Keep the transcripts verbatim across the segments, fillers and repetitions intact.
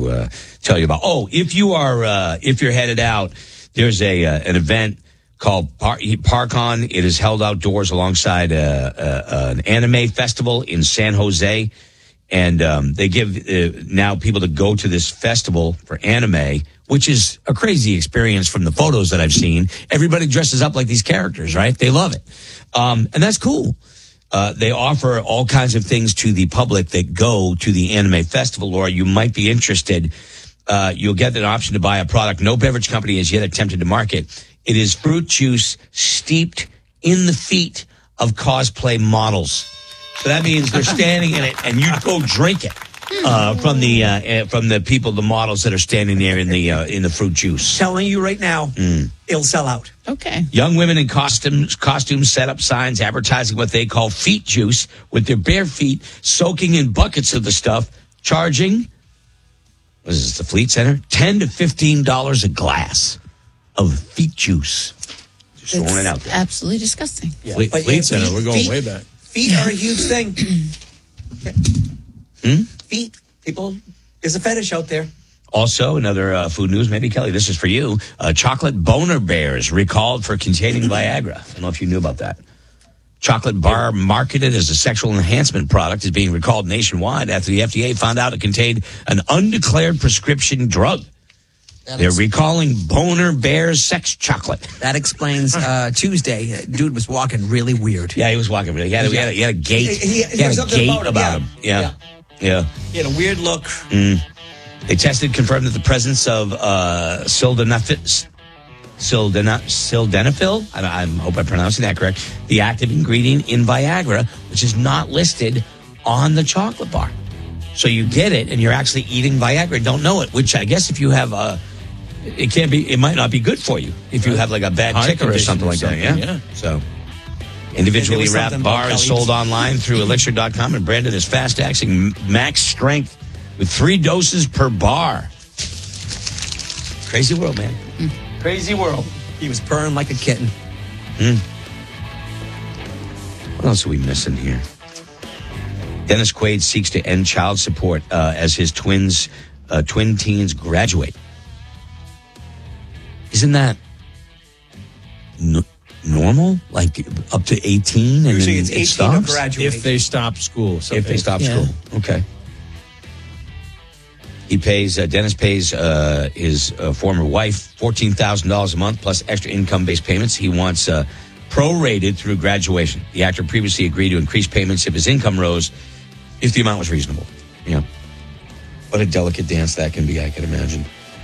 to uh, tell you about. Oh, if you are uh, if you're headed out, there's a uh, an event called Par- ParkOn. It is held outdoors alongside uh, uh, an anime festival in San Jose, and um, they give uh, now people to go to this festival for anime, which is a crazy experience from the photos that I've seen. Everybody dresses up like these characters, right? They love it, um, and that's cool. Uh, they offer all kinds of things to the public that go to the anime festival, or you might be interested. Uh, you'll get an option to buy a product no beverage company has yet attempted to market. It is fruit juice steeped in the feet of cosplay models. So that means they're standing in it, and you go drink it uh, from the uh, from the people, the models that are standing there in the uh, in the fruit juice. Telling you right now, mm. it'll sell out. Okay. Young women in costumes costumes set up signs advertising what they call feet juice with their bare feet soaking in buckets of the stuff, charging, what is this, the Fleet Center? ten to fifteen dollars a glass of feet juice. Just it's throwing it out there. Absolutely disgusting. Yeah. Fleet, Fleet Center, we're going feet, way back. Feet are a huge thing. hmm? Feet. People, there's a fetish out there. Also, another uh, food news, maybe, Kelly, this is for you. Uh, chocolate boner bears recalled for containing Viagra. I don't know if you knew about that. Chocolate bar marketed as a sexual enhancement product is being recalled nationwide after the F D A found out it contained an undeclared prescription drug. That They're ex- recalling Boner Bears sex chocolate. That explains uh, Tuesday. Dude was walking really weird. Yeah, he was walking really. He had, he had, a, he had a gait. He, he, he had a gait about, about him. him. Yeah. yeah, yeah. He had a weird look. Mm. They tested, confirmed that the presence of uh, sildenafil, Sildena, sildenafil, I, I hope I'm pronouncing that correct, the active ingredient in Viagra, which is not listed on the chocolate bar. So you get it, and you're actually eating Viagra, don't know it, which I guess if you have a, it can't be, it might not be good for you if you have like a bad Heart ticker or something like something, that. Yeah. yeah. So individually wrapped bar is sold online through elixir dot com and branded as fast-acting max strength with three doses per bar. Crazy world, man. Mm. Crazy world. He was purring like a kitten. Mm. What else are we missing here? Dennis Quaid seeks to end child support uh, as his twins, uh, twin teens graduate. Isn't that n- normal? Like up to eighteen and Usually then it's it eighteen stops? to graduate. If they stop school. So if they stop yeah. school. Okay. He pays, uh, Dennis pays uh, his uh, former wife fourteen thousand dollars a month plus extra income-based payments. He wants uh, prorated through graduation. The actor previously agreed to increase payments if his income rose, if the amount was reasonable. Yeah. What a delicate dance that can be, I can imagine.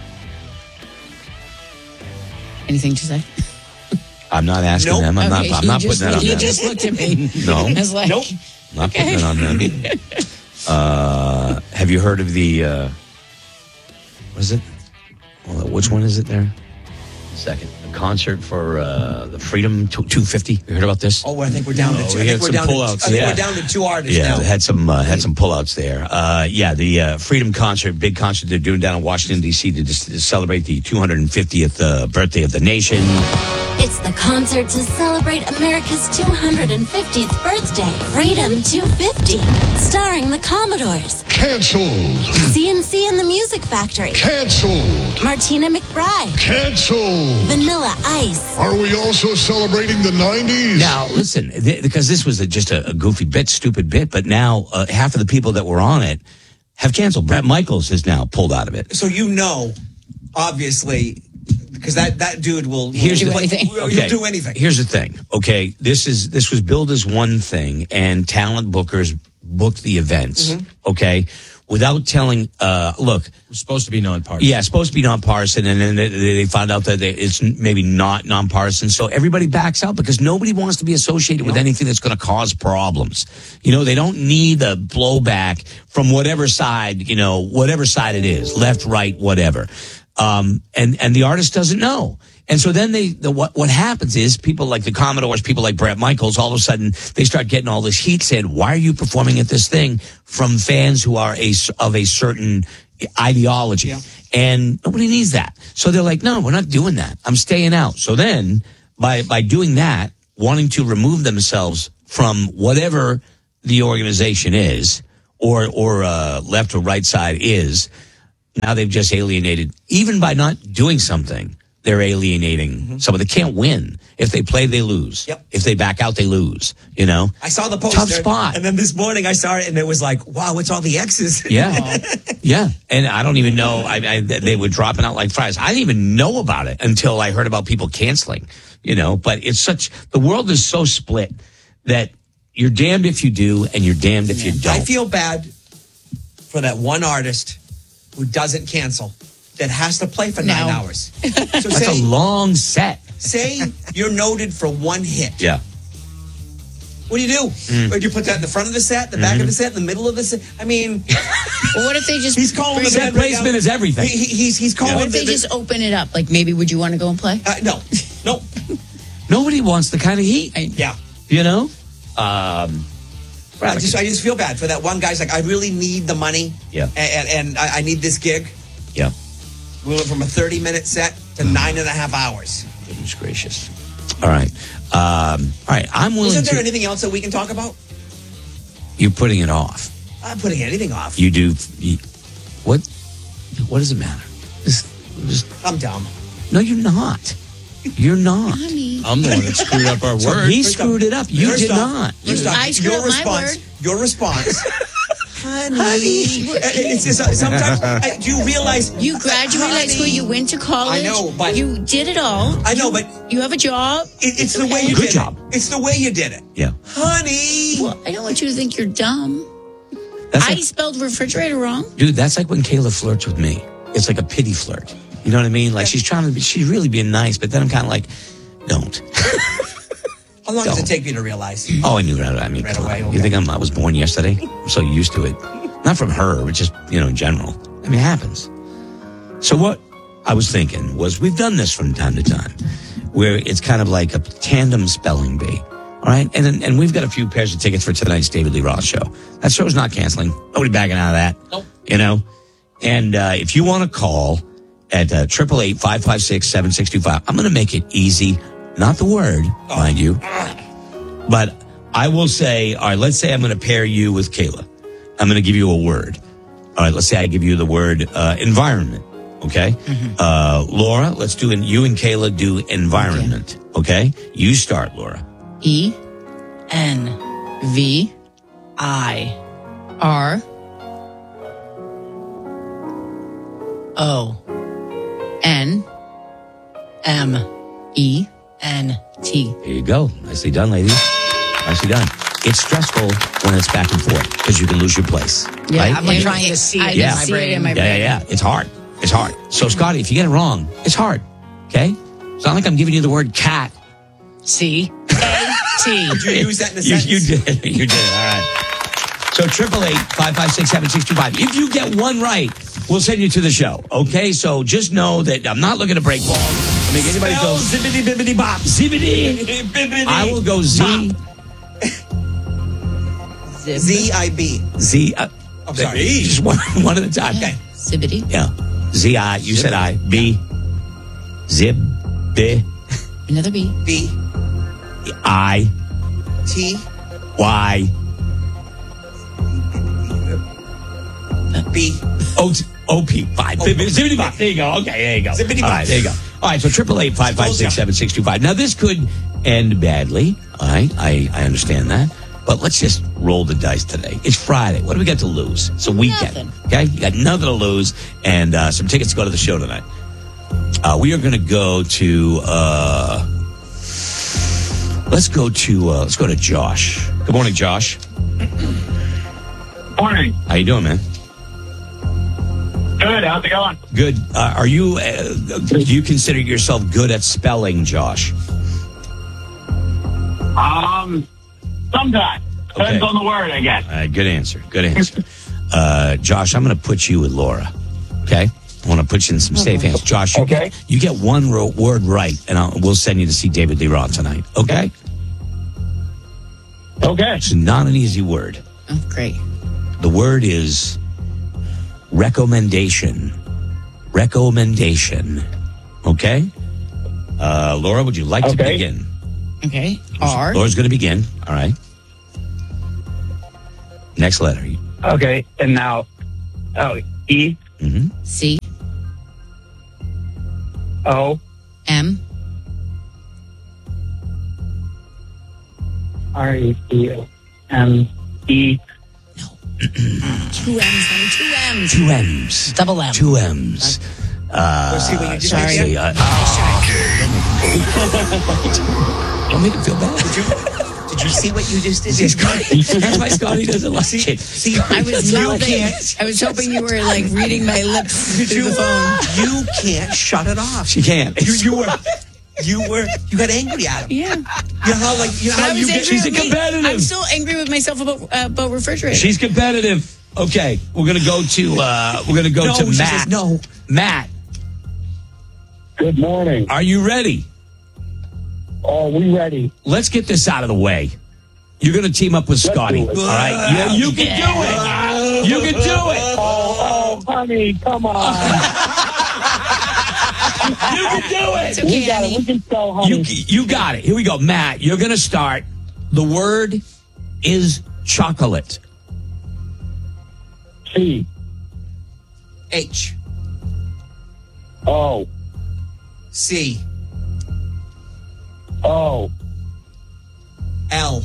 Anything to say? I'm not asking Nope. them. I'm Okay, not I'm you not just, putting that on you them. just looked at me. No. I was like, Nope. Not okay. putting it on them. Uh, have you heard of the, uh, what is it? Well, which one is it there? Second. The concert for uh, the Freedom two fifty. You heard about this? Oh, I think we're down No, to two. we I had think we're some down to, pullouts. I think Yeah. we're down to two artists Yeah, now. had some uh, had some pullouts there. Uh, yeah, the uh, Freedom concert, big concert they're doing down in Washington, D C to, dis- to celebrate the two hundred fiftieth uh, birthday of the nation. It's the concert to celebrate America's two hundred fiftieth birthday, Freedom two fifty, starring the Commodores, Canceled. C N C and the Music Factory, Canceled. Martina McBride, Canceled. Vanilla Ice. Are we also celebrating the nineties? Now, listen, th- because this was a, just a, a goofy bit, stupid bit, but now uh, half of the people that were on it have canceled. Brett Michaels is now pulled out of it. So you know, obviously, because that, that dude will, will Here's do the- anything. He'll okay. do anything. Here's the thing. Okay, this is this was billed as one thing, and talent bookers booked the events. Mm-hmm. Okay, without telling. Uh, look, We're supposed to be nonpartisan. yeah, it's supposed to be nonpartisan, and then they, they found out that they, it's maybe not nonpartisan. So everybody backs out because nobody wants to be associated with anything that's going to cause problems. You know, they don't need the blowback from whatever side, you know, whatever side it is, left, right, whatever. Um, and, and the artist doesn't know. And so then they, the, what, what happens is people like the Commodores, people like Brett Michaels, all of a sudden they start getting all this heat saying, why are you performing at this thing, from fans who are a, of a certain ideology. Yeah. And nobody needs that. So they're like, no, we're not doing that. I'm staying out. So then by, by doing that, wanting to remove themselves from whatever the organization is, or, or, uh, left or right side is, Now they've just alienated, even by not doing something, they're alienating Mm-hmm. someone. They can't win. If they play, they lose. Yep. If they back out, they lose. You know? I saw the poster. Tough spot. And then this morning I saw it and it was like, wow, what's all the X's? Yeah. Yeah. And I don't even know. I, I, they were dropping out like fries. I didn't even know about it until I heard about people canceling, you know, but it's such, the world is so split that you're damned if you do and you're damned if you don't. I feel bad for that one artist who doesn't cancel, that has to play for nine No. hours. So That's say, a long set. say you're noted for one hit. Yeah. What do you do? Mm. Or do you put that in the front of the set, the back Mm-hmm. of the set, in the middle of the set? I mean, Well, what if they just he's calling the Set band right placement now. is everything. He, he- he's he's calling. what if they the- the- just open it up? Like maybe would you want to go and play? uh, no, no, Nobody wants the kind of heat, yeah. you know? Um, I just I just feel bad for that one guy's like, I really need the money. Yeah. And, and, and I, I need this gig. yeah. We went from a thirty minute set to nine and a half hours. Goodness gracious. All right. Um, all right. I'm willing Isn't there to. anything else that we can talk about? You're putting it off. I'm putting anything off. You do. You, what? What does it matter? Just, just, I'm dumb. no, you're not. You're not. Honey. I'm the one that screwed up our So word. he First screwed off- it up. You first did off- not. First off, I screwed your up my response. word. Your response. Honey. It's just, uh, sometimes, I, do you realize? You graduated high school, you went to college. I know, but- you did it all. I know, but You have a job. it, it's the way you Good did job. it. It's the way you did it. Yeah. Honey. Well, I don't want you to think you're dumb. That's I like, spelled refrigerator wrong. dude, that's like when Kayla flirts with me. It's like a pity flirt. You know what I mean? Like she's trying to be, she's really being nice, but then I'm kind of like, don't. How long does Don't. it take you to realize? Oh, I knew that. I mean, Right come away, on. okay. You think I'm, I was born yesterday? I'm so used to it. Not from her, but just, you know, in general. I mean, it happens. So what I was thinking was we've done this from time to time where it's kind of like a tandem spelling bee. All right. And then, and we've got a few pairs of tickets for tonight's David Lee Roth show. That show's not canceling. Nobody backing out of that. Nope. You know? And, uh, if you want to call at, uh, triple eight, five five six, seven six two five, I'm going to make it easy. Not the word, mind you. But I will say, all right, let's say I'm going to pair you with Kayla. I'm going to give you a word. All right, let's say I give you the word uh, environment. Okay. Uh, Laura, let's do, and you and Kayla do environment. Okay. You start, Laura. E N V I R O N M E N T. Here you go. Nicely done, ladies. Nicely done. It's stressful when it's back and forth because you can lose your place. right? I'm like trying to see I it can in my see it in brain. my Yeah, brain. yeah, yeah. It's hard. It's hard. So, Scotty, if you get it wrong, it's hard. Okay? It's not like I'm giving you the word cat. C A T. Did you use that in a You, sentence? you did. You did. All right. So, triple eight, five five six, seven six two five. If you get one right, we'll send you to the show. Okay? So, just know that I'm not looking to break balls. I mean, anybody Spell goes, zippity bibbity bop. zibbity. Bibbity I will go Z. Z I B. Z. Uh, I'm sorry. Just one, one at a time. Okay. Zibbity. Yeah. Z I. You said I. B. Zib. B. Another B. B I. T Y. B. O. O. P. Five. Zibbity bop. There you go. Okay. There you go. Zibbity All bop. right. There you go. All right. So triple eight five five six seven six two five. Now this could end badly. All right. I I understand that. But let's just roll the dice today. It's Friday. What do we got to lose? It's a weekend. Nothing. Okay? You got nothing to lose. And uh, some tickets to go to the show tonight. Uh, we are going to go to, uh, let's go to, uh, let's go to Josh. Good morning, Josh. Morning. How you doing, man? Good. How's it going? Good. Uh, are you, uh, do you consider yourself good at spelling, Josh? Um, sometimes. Depends Okay. on the word, I guess. All right, good answer. Good answer. Uh, Josh, I'm going to put you with Laura. Okay? I want to put you in some safe hands. Josh, you, Okay. get, you get one ro- word right, and I'll, we'll send you to see David Lee Roth tonight. Okay? Okay. It's not an easy word. Oh, great. The word is recommendation. Recommendation. Okay? Uh, Laura, would you like to Okay. begin? Okay. R. Laura's going to begin. All right. Next letter. Okay. And now, oh, E. C O M R E C M E. two M's, honey, two M's. Two M's. Double M. Two M's. Uh, see what you just sorry. did Uh, want me to feel bad? Did you, did you see what you just did? That's why Scotty doesn't like it. See, I was you mouthing. can't. I was hoping you were like reading my lips through You, the phone. you can't shut it off. She can't. You, you were, you were, you got angry at him. Yeah. You know how like you know But how I was you get. angry she's with a me. competitive. I'm still angry with myself about uh, about refrigerator. She's competitive. Okay, we're gonna go to uh, we're gonna go No, to she Matt. says no. Matt, Good morning. are you ready? Are we ready? Let's get this out of the way. You're gonna team up with Scotty. do it. All right, yeah, you can do it. You can do it. Oh, oh, honey, come on. You can do It's it. okay, we got it. honey. We can spell honey. You you got it. Here we go, Matt. You're gonna start. The word is chocolate. C H O C O L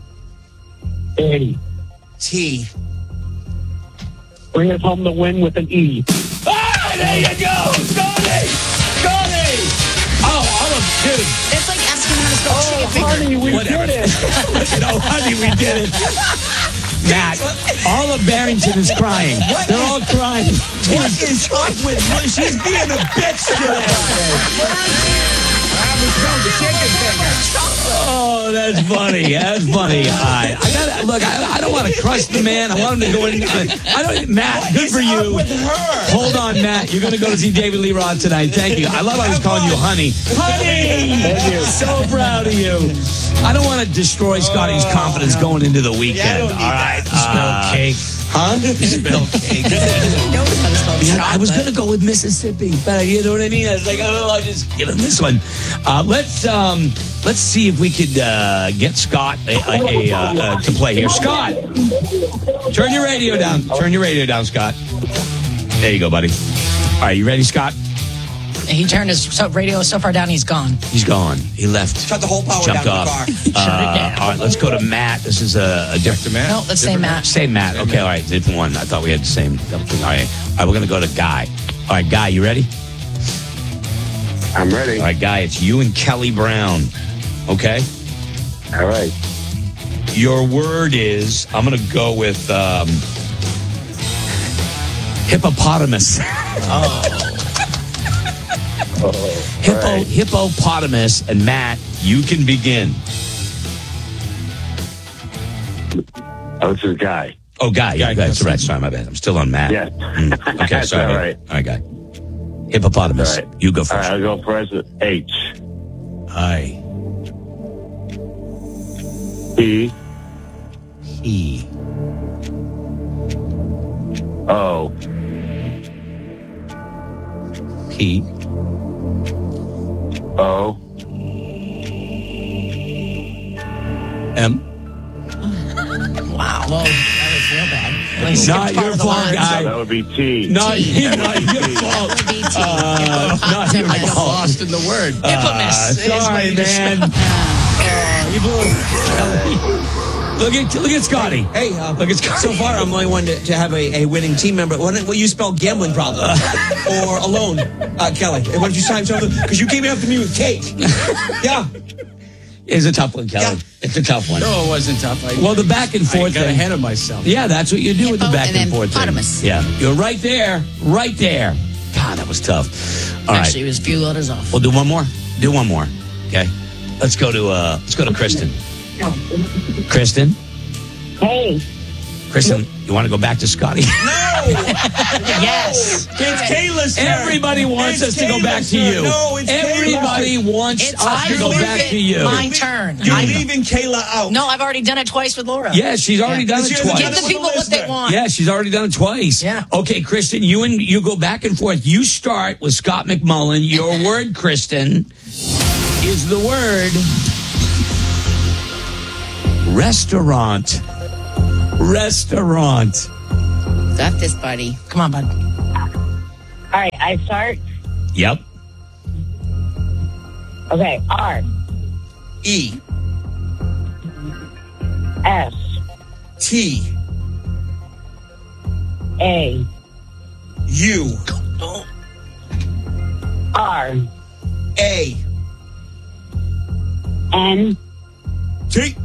A. T. Bring us home the win with an E. Ah, there you go, Scotty. Scotty. Oh, I'm a dude. It's like asking how to spell chicken finger. Honey, we Whatever. did it. No, honey, we did it. Matt, all of Barrington is crying. They're all crying. What is up with her? She's being a bitch today. Oh, that's funny. That's funny. All right. I gotta look. I, I don't want to crush the man. I want him to go in. I don't. Matt, good for you. With her. Hold on, Matt. You're going to go to see David Lee Roth tonight. Thank you. I love how he's calling you honey. Honey! Thank you. So proud of you. I don't want to destroy Scotty's confidence going into the weekend. Yeah, I don't All need right. that. Uh, cake. Huh? Spell cake. He knows how to spell Yeah, chocolate. I was going to go with Mississippi, but you know what I mean? I was like, oh, I'll just give him this one. Uh, let's um, let's see if we could uh, get Scott a, a, a, uh, uh, to play here. Scott, turn your radio down. Turn your radio down, Scott. There you go, buddy. All right, you ready, Scott? He turned his so- radio so far down, he's gone. He's gone. He left. Shut the whole power Jumped down off. in the car. Uh, all right, let's go to Matt. This is a, a different Matt. No, let's say Matt. Same Matt. Okay, all right, different one. I thought we had the same. All right, all right, we're gonna go to Guy. All right, Guy, you ready? I'm ready. All right, Guy, it's you and Kelly Brown. Okay. All right. Your word is. I'm gonna go with um, hippopotamus. Oh, Hippo, all right. hippopotamus, and Matt, you can begin. Oh, this is Guy. Oh, Guy, yeah, Guy. That's right. Sorry, my bad. I'm still on Matt. Yes. Mm, okay, That's sorry. all right. All right, Guy. Hippopotamus. All right. You go All first. right, I'll go first with H. I. E. E. O. P. O. M. Wow. Well, that was real bad. Well, he skipped Not part your of the fault, line. Guy. That would be T. Not, not your fault. Would be T. Uh, not your Hippopotamus. fault. Lost in the word. Uh, is what sorry, you just- man. Oh, you blew- Look at look at Scotty. Hey, uh, Look, it's so far I'm the only one to, to have a, a winning team member. What will you spell gambling problem or alone, uh, Kelly? What did you sign something? Because you came after me with cake. Yeah. It's a tough one, Kelly. Yeah. It's a tough one. No, it wasn't tough. I, Well, the back and I forth got thing. ahead of myself. Yeah, that's what you do with the Hippo back and and, then forth thing. potamus. Yeah, you're right there, right there. God, that was tough. All right, Actually, it was a few letters off. we'll do one more. Do one more. Okay, let's go to uh, let's go to Kristen. Kristen, Hey. Kristen, you want to go back to Scotty? Yes. It's Kayla's turn. Everybody wants It's us to go back Kayla's to turn. you. No, it's Everybody wants It's us to go I back leave to it you. my turn. You're I- leaving Kayla out. No, I've already done it twice with Laura. Yeah, she's already Yeah. done She it hasn't twice. done Give it the with people what they listener. want. Yeah, she's already done it twice. Yeah. Okay, Kristen, you and you go back and forth. You start with Scott McMullen. Your word, Kristen, is the word restaurant. Restaurant. Got this, buddy. Come on, bud. I start. Yep. Okay. R E. S T. A U. R A. N T.